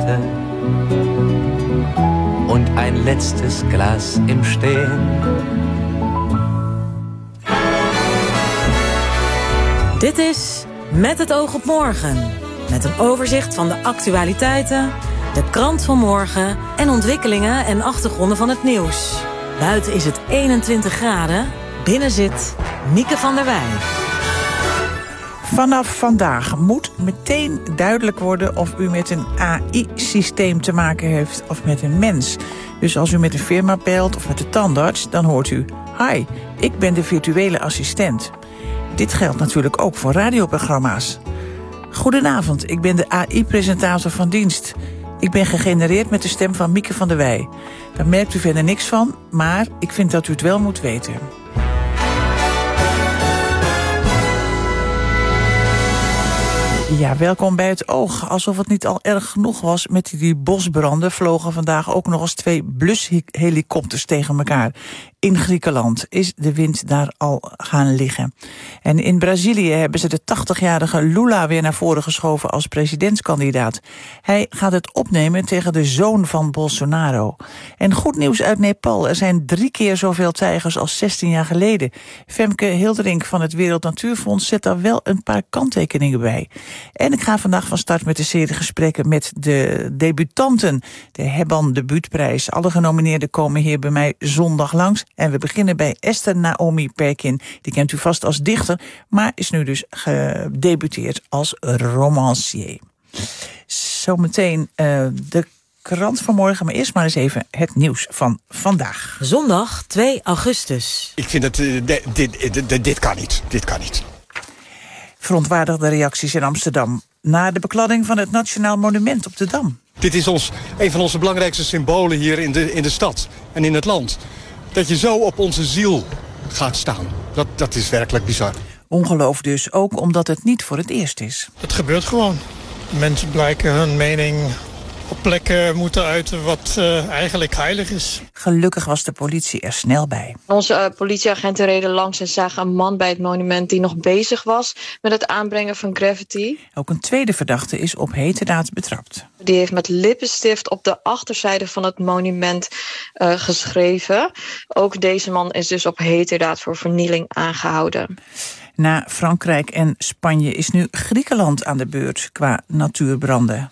Seite und ein letztes Glas im Stehen. Dit is Met het oog op morgen. Met een overzicht van de actualiteiten, de krant van morgen en ontwikkelingen en achtergronden van het nieuws. Buiten is het 21 graden, binnen zit Mieke van der Wij. Vanaf vandaag moet meteen duidelijk worden of u met een AI-systeem te maken heeft of met een mens. Dus als u met een firma belt of met de tandarts, dan hoort u: hi, ik ben de virtuele assistent. Dit geldt natuurlijk ook voor radioprogramma's. Goedenavond, ik ben de AI-presentator van dienst. Ik ben gegenereerd met de stem van Mieke van der Wij. Daar merkt u verder niks van, maar ik vind dat u het wel moet weten. Ja, welkom bij het oog. Alsof het niet al erg genoeg was met die bosbranden, vlogen vandaag ook nog eens 2 blushelikopters tegen elkaar. In Griekenland is de wind daar al gaan liggen. En in Brazilië hebben ze de 80-jarige Lula weer naar voren geschoven als presidentskandidaat. Hij gaat het opnemen tegen de zoon van Bolsonaro. En goed nieuws uit Nepal. Er zijn 3 keer zoveel tijgers als 16 jaar geleden. Femke Hilderink van het Wereld Natuurfonds zet daar wel een paar kanttekeningen bij. En ik ga vandaag van start met de serie gesprekken met de debutanten. De Hebban Debuutprijs. Alle genomineerden komen hier bij mij zondag langs. En we beginnen bij Esther Naomi Perkin. Die kent u vast als dichter, maar is nu dus gedebuteerd als romancier. Zometeen de krant van morgen, maar eerst maar eens even het nieuws van vandaag. Zondag 2 augustus. Ik vind dat dit kan niet. Dit kan niet. Verontwaardigde reacties in Amsterdam na de bekladding van het Nationaal Monument op de Dam. Dit is een van onze belangrijkste symbolen hier in de stad en in het land. Dat je zo op onze ziel gaat staan. Dat is werkelijk bizar. Ongeloof dus, ook omdat het niet voor het eerst is. Het gebeurt gewoon. Mensen blijken hun mening op plekken moeten uiten wat eigenlijk heilig is. Gelukkig was de politie er snel bij. Onze politieagenten reden langs en zagen een man bij het monument die nog bezig was met het aanbrengen van graffiti. Ook een tweede verdachte is op heterdaad betrapt. Die heeft met lippenstift op de achterzijde van het monument geschreven. Ook deze man is dus op heterdaad voor vernieling aangehouden. Na Frankrijk en Spanje is nu Griekenland aan de beurt qua natuurbranden.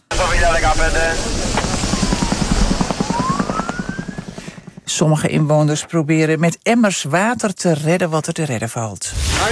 Sommige inwoners proberen met emmers water te redden wat er te redden valt.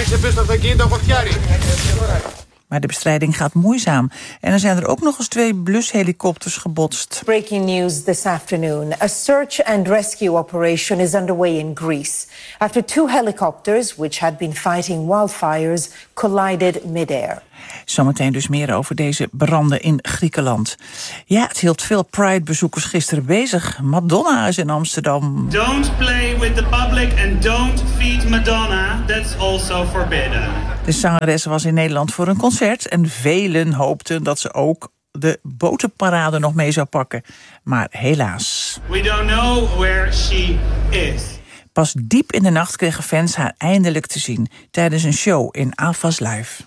Maar de bestrijding gaat moeizaam. En er zijn er ook nog eens 2 blushelikopters gebotst. Breaking news this afternoon. A search and rescue operation is underway in Greece after 2 helicopters, which had been fighting wildfires, collided mid-air. Zometeen dus meer over deze branden in Griekenland. Ja, het hield veel Pride-bezoekers gisteren bezig. Madonna is in Amsterdam. Don't play with the public and don't feed Madonna. That's also forbidden. De zangeres was in Nederland voor een concert en velen hoopten dat ze ook de botenparade nog mee zou pakken. Maar helaas. We don't know where she is. Pas diep in de nacht kregen fans haar eindelijk te zien tijdens een show in Avas Live.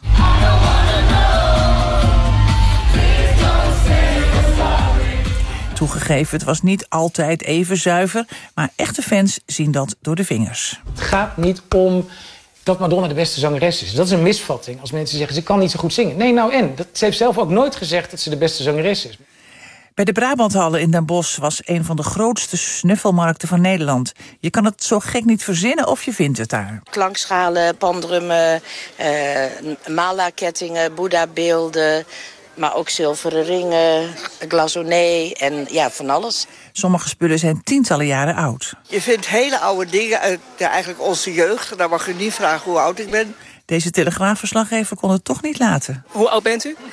Toegegeven, het was niet altijd even zuiver, maar echte fans zien dat door de vingers. Het gaat niet om dat Madonna de beste zangeres is. Dat is een misvatting als mensen zeggen ze kan niet zo goed zingen. Nee, nou en? Ze heeft zelf ook nooit gezegd dat ze de beste zangeres is. Bij de Brabanthallen in Den Bosch was een van de grootste snuffelmarkten van Nederland. Je kan het zo gek niet verzinnen of je vindt het daar. Klankschalen, pandrummen, mala-kettingen, boeddha-beelden, maar ook zilveren ringen, glazonné en ja, van alles. Sommige spullen zijn tientallen jaren oud. Je vindt hele oude dingen uit eigenlijk onze jeugd. Dan mag je niet vragen hoe oud ik ben. Deze Telegraafverslaggever kon het toch niet laten. Hoe oud bent u?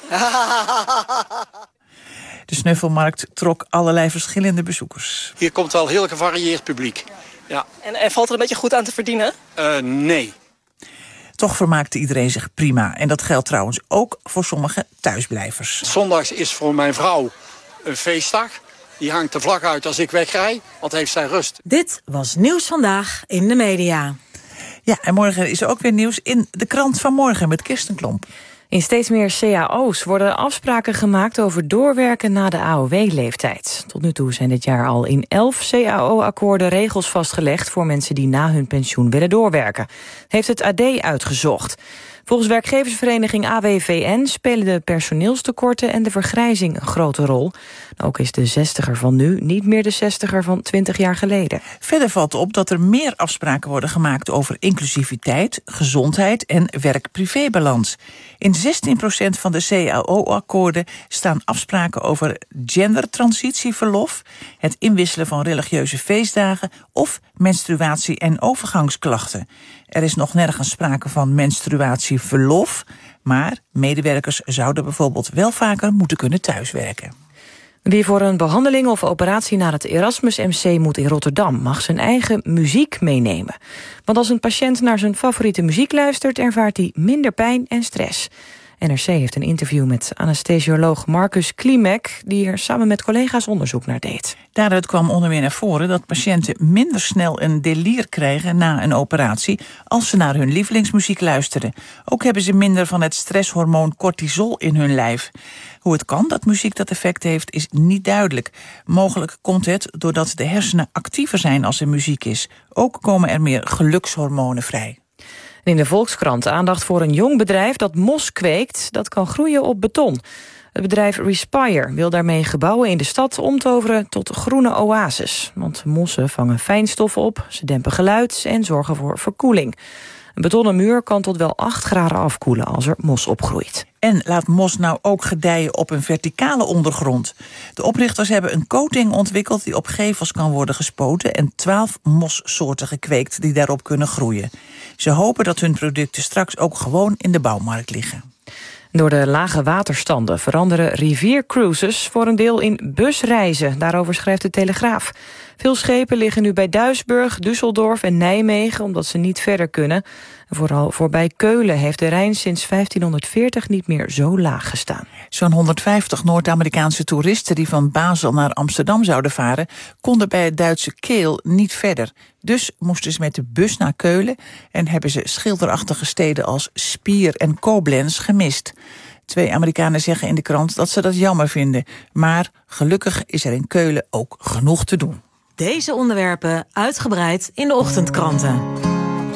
De snuffelmarkt trok allerlei verschillende bezoekers. Hier komt wel heel gevarieerd publiek. Ja. En valt er een beetje goed aan te verdienen? Nee. Toch vermaakte iedereen zich prima. En dat geldt trouwens ook voor sommige thuisblijvers. Zondags is voor mijn vrouw een feestdag. Die hangt de vlag uit als ik wegrij, want heeft zij rust. Dit was Nieuws Vandaag in de media. Ja, en morgen is er ook weer nieuws in de krant van morgen met Kirsten Klomp. In steeds meer cao's worden afspraken gemaakt over doorwerken na de AOW-leeftijd. Tot nu toe zijn dit jaar al in 11 CAO-akkoorden regels vastgelegd voor mensen die na hun pensioen willen doorwerken. Heeft het AD uitgezocht. Volgens werkgeversvereniging AWVN spelen de personeelstekorten en de vergrijzing een grote rol. Ook is de 60er van nu niet meer de 60er van 20 jaar geleden. Verder valt op dat er meer afspraken worden gemaakt over inclusiviteit, gezondheid en werk-privébalans. In 16% van de CAO-akkoorden staan afspraken over gendertransitieverlof, het inwisselen van religieuze feestdagen of menstruatie- en overgangsklachten. Er is nog nergens sprake van menstruatieverlof, maar medewerkers zouden bijvoorbeeld wel vaker moeten kunnen thuiswerken. Wie voor een behandeling of operatie naar het Erasmus MC moet in Rotterdam mag zijn eigen muziek meenemen. Want als een patiënt naar zijn favoriete muziek luistert, ervaart hij minder pijn en stress. NRC heeft een interview met anesthesioloog Marcus Klimek, die er samen met collega's onderzoek naar deed. Daaruit kwam onder meer naar voren dat patiënten minder snel een delier krijgen na een operatie als ze naar hun lievelingsmuziek luisteren. Ook hebben ze minder van het stresshormoon cortisol in hun lijf. Hoe het kan dat muziek dat effect heeft, is niet duidelijk. Mogelijk komt het doordat de hersenen actiever zijn als er muziek is. Ook komen er meer gelukshormonen vrij. In de Volkskrant aandacht voor een jong bedrijf dat mos kweekt. Dat kan groeien op beton. Het bedrijf Respire wil daarmee gebouwen in de stad omtoveren tot groene oases. Want mossen vangen fijnstof op, ze dempen geluid en zorgen voor verkoeling. Een betonnen muur kan tot wel 8 graden afkoelen als er mos opgroeit. En laat mos nou ook gedijen op een verticale ondergrond. De oprichters hebben een coating ontwikkeld die op gevels kan worden gespoten en 12 mossoorten gekweekt die daarop kunnen groeien. Ze hopen dat hun producten straks ook gewoon in de bouwmarkt liggen. Door de lage waterstanden veranderen riviercruises voor een deel in busreizen. Daarover schrijft de Telegraaf. Veel schepen liggen nu bij Duisburg, Düsseldorf en Nijmegen omdat ze niet verder kunnen. Vooral voorbij Keulen heeft de Rijn sinds 1540 niet meer zo laag gestaan. Zo'n 150 Noord-Amerikaanse toeristen die van Basel naar Amsterdam zouden varen, konden bij het Duitse Keel niet verder. Dus moesten ze met de bus naar Keulen en hebben ze schilderachtige steden als Spier en Koblenz gemist. 2 Amerikanen zeggen in de krant dat ze dat jammer vinden. Maar gelukkig is er in Keulen ook genoeg te doen. Deze onderwerpen uitgebreid in de ochtendkranten.